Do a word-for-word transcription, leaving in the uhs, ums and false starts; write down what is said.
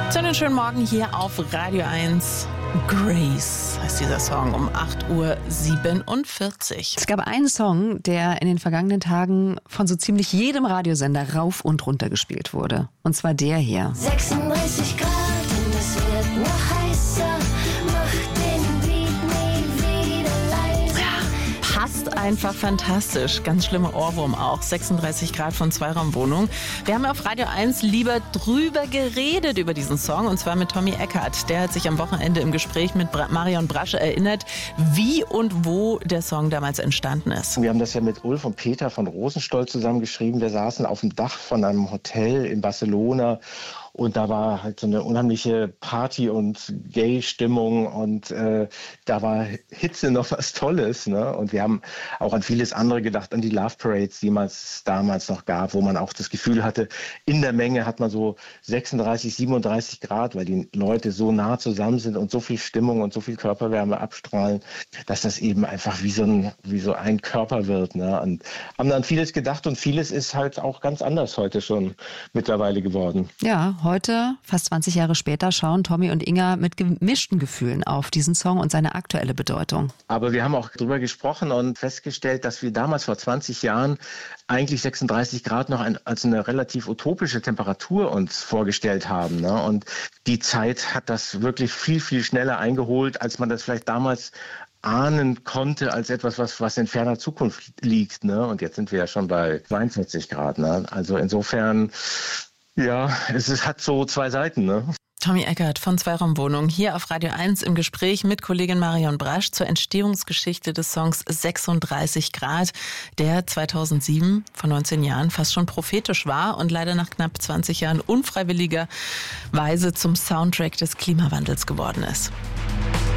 So einen schönen Morgen hier auf Radio eins. Grace heißt dieser Song um acht Uhr siebenundvierzig. Es gab einen Song, der in den vergangenen Tagen von so ziemlich jedem Radiosender rauf und runter gespielt wurde. Und zwar der hier. sechsunddreißig Grad und es wird noch heißer. Mach den Beat nie wieder leiser. Passt einfach fantastisch. Ganz schlimmer Ohrwurm auch. sechsunddreißig Grad von Zweiraumwohnung. Wir haben auf Radio eins lieber drüber geredet über diesen Song. Und zwar mit Tommy Eckert. Der hat sich am Wochenende im Gespräch mit Bra- Marion Brasche erinnert, wie und wo der Song damals entstanden ist. Wir haben das ja mit Ulf und Peter von Rosenstolz zusammengeschrieben. Wir saßen auf dem Dach von einem Hotel in Barcelona. Und da war halt so eine unheimliche Party- und Gay-Stimmung und äh, da war Hitze noch was Tolles. Ne? Und wir haben auch an vieles andere gedacht, an die Love Parades, die es damals noch gab, wo man auch das Gefühl hatte, in der Menge hat man so sechsunddreißig, siebenunddreißig Grad, weil die Leute so nah zusammen sind und so viel Stimmung und so viel Körperwärme abstrahlen, dass das eben einfach wie so ein, wie so ein Körper wird. Ne? Und haben dann vieles gedacht und vieles ist halt auch ganz anders heute schon mittlerweile geworden. Ja, heute, fast zwanzig Jahre später, schauen Tommy und Inga mit gemischten Gefühlen auf diesen Song und seine aktuelle Bedeutung. Aber wir haben auch drüber gesprochen und festgestellt, dass wir damals vor zwanzig Jahren eigentlich sechsunddreißig Grad noch ein, als eine relativ utopische Temperatur uns vorgestellt haben. Ne? Und die Zeit hat das wirklich viel, viel schneller eingeholt, als man das vielleicht damals ahnen konnte als etwas, was, was in ferner Zukunft liegt. Ne? Und jetzt sind wir ja schon bei zweiundvierzig Grad. Ne? Also insofern... Ja, es ist, hat so zwei Seiten, ne? Tommy Eckert von Zweiraumwohnung hier auf Radio eins im Gespräch mit Kollegin Marion Brasch zur Entstehungsgeschichte des Songs sechsunddreißig Grad, der zweitausendsieben, vor neunzehn Jahren, fast schon prophetisch war und leider nach knapp zwanzig Jahren unfreiwilligerweise zum Soundtrack des Klimawandels geworden ist.